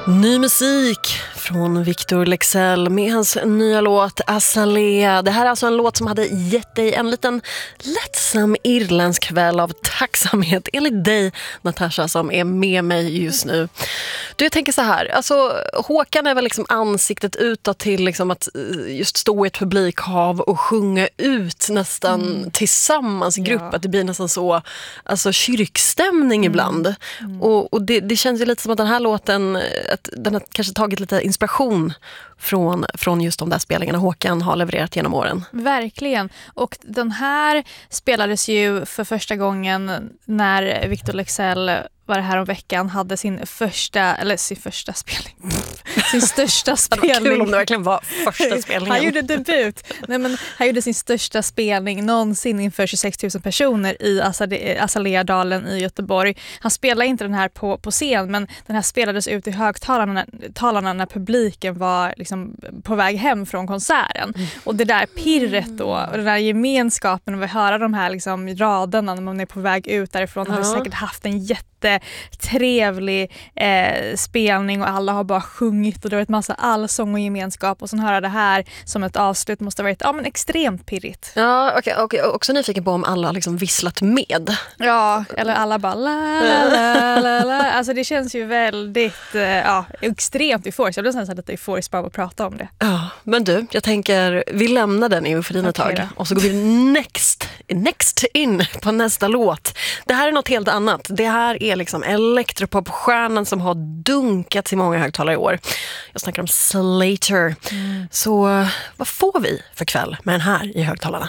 Ny musik från Victor Leksell med hans nya låt Azalea. Det här är alltså en låt som hade gett dig en liten lättsam irländsk kväll av tacksamhet enligt dig, Natasha, som är med mig just nu. Du, jag tänker så här, alltså Håkan är väl liksom ansiktet utåt till liksom att just stå i ett publikhav och sjunga ut nästan tillsammans i grupp, att det blir nästan så alltså kyrkstämning ibland. Och det känns ju lite som att den här låten, att den har kanske tagit lite inspiration från just de där spelningarna Håkan har levererat genom åren. Verkligen. Och den här spelades ju för första gången när Victor Leksell var det här om veckan hade sin största spelning. Kul om det verkligen var första spelningen. Han gjorde debut. Han gjorde sin största spelning någonsin inför 26 000 personer i Azaleadalen i Göteborg. Han spelade inte den här på scen, men den här spelades ut i högtalarna när publiken var liksom på väg hem från konserten. Och det där pirret då, och den där gemenskapen och vi höra de här liksom raderna när man är på väg ut därifrån, har säkert haft en jättetrevlig spelning och alla har bara sjungit och det har varit massa allsång och gemenskap, och sen höra det här som ett avslut måste ha varit extremt pirrigt. Ja, okej. Också nyfiken på om alla har liksom visslat med. Ja, eller alla bara la. Alltså det känns ju väldigt extremt euforiskt. Jag blir nästan lite euforisk bara att prata om det. Ja, men du, jag tänker vi lämnar den euforin ett tag och så går vi next in på nästa låt. Det här är något helt annat. Det här är liksom elektropopstjärnan som har dunkats i många högtalare i år. Jag snackar om Slater. Så vad får vi för kväll med den här i högtalarna?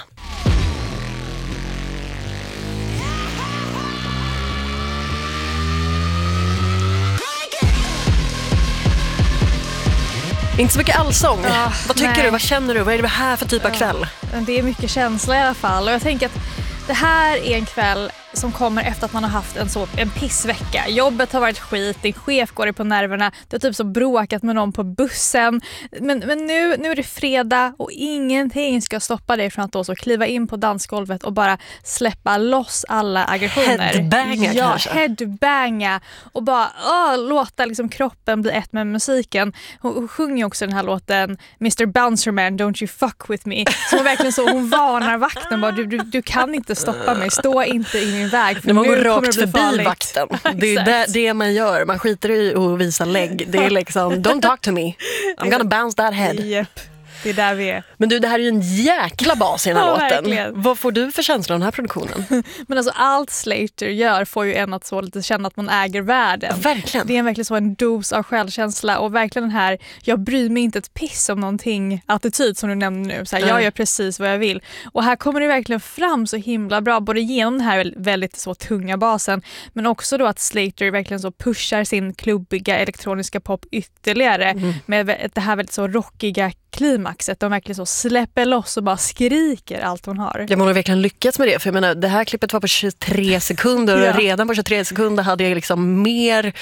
Inte så mycket allsång. Vad tycker du? Vad känner du? Vad är det här för typ av kväll? Det är mycket känsla i alla fall. Och jag tänker att det här är en kväll som kommer efter att man har haft en pissvecka. Jobbet har varit skit, din chef går dig på nerverna, du har typ så bråkat med någon på bussen. Men nu är det fredag och ingenting ska stoppa dig från att då så kliva in på dansgolvet och bara släppa loss alla aggressioner. Headbanga kanske. Headbanga och bara låta liksom kroppen bli ett med musiken. Hon sjunger också den här låten Mr. Bouncerman, Don't You Fuck With Me. Så hon verkligen så, hon varnar vakten bara, du kan inte stoppa mig, stå inte in i min väg. När man går rakt förbi vakten. Det är det man gör. Man skiter i att visa lägg. Det är liksom, don't talk to me. I'm gonna bounce that head. Yep. Det är där vi är. Men du, det här är ju en jäkla bas i den här låten. Verkligen. Vad får du för känsla av den här produktionen? Men alltså allt Slater gör får ju en att så lite känna att man äger världen. Verkligen. Det är verkligen så en dos av självkänsla och verkligen den här, jag bryr mig inte ett piss om någonting attityd som du nämnde nu. Så här, jag gör precis vad jag vill. Och här kommer det verkligen fram så himla bra, både genom den här väldigt så tunga basen, men också då att Slater verkligen så pushar sin klubbiga elektroniska pop ytterligare med det här väldigt så rockiga klimaxet. De verkligen så släpper loss och bara skriker allt hon har. Jag har verkligen lyckats med det, för jag menar, det här klippet var på 23 sekunder och redan på 23 sekunder hade jag liksom mer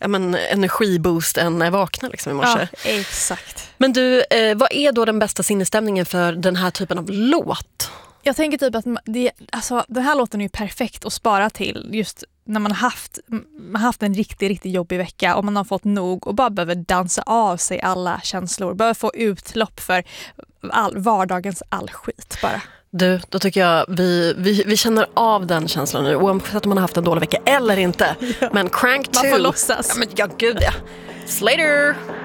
energiboost än när jag vaknade liksom i morse. Ja, exakt. Men du, vad är då den bästa sinnesstämningen för den här typen av låt? Jag tänker typ att den här låten är ju perfekt att spara till just när man har haft en riktigt jobbig vecka och man har fått nog och bara behöver dansa av sig alla känslor. Behöver få utlopp för vardagens all skit bara. Du, då tycker jag vi känner av den känslan nu, oavsett om man har haft en dålig vecka eller inte. Men Crank 2. Man får låtsas. Ja, gud ja. Slater!